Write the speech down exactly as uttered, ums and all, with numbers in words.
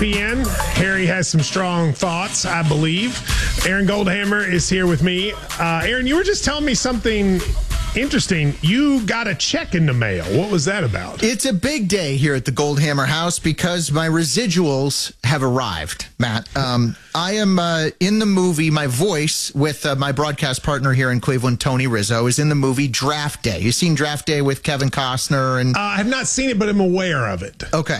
P N. Harry has some strong thoughts, I believe. Aaron Goldhammer is here with me. Uh, Aaron, you were just telling me something interesting. You got a check in the mail. What was that about? It's a big day here at the Goldhammer house because my residuals have arrived, Matt. Um, I am uh, in the movie, my voice with uh, my broadcast partner here in Cleveland, Tony Rizzo, is in the movie Draft Day. You've seen Draft Day with Kevin Costner? and uh, I have not seen it, but I'm aware of it. Okay.